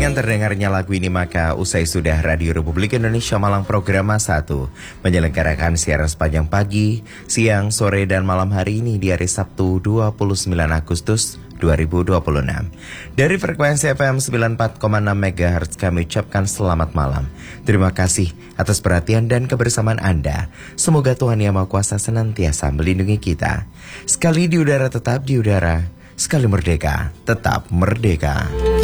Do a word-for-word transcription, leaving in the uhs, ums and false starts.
Dengan terdengarnya lagu ini maka usai sudah Radio Republik Indonesia Malang Programa satu menyelenggarakan siaran sepanjang pagi, siang, sore dan malam hari ini di hari Sabtu dua puluh sembilan Agustus dua ribu dua puluh enam. Dari frekuensi F M sembilan puluh empat koma enam megahertz kami ucapkan selamat malam. Terima kasih atas perhatian dan kebersamaan Anda. Semoga Tuhan Yang Maha Kuasa senantiasa melindungi kita. Sekali di udara tetap di udara, sekali merdeka tetap merdeka.